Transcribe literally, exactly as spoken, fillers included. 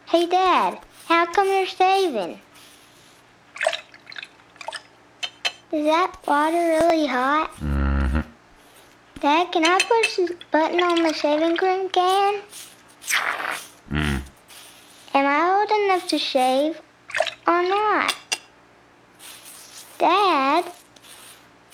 Hey, Dad, how come you're shaving? Is that water really hot? Mm-hmm. Dad, can I push this button on the shaving cream can? Mm. Am I old enough to shave or not? Dad?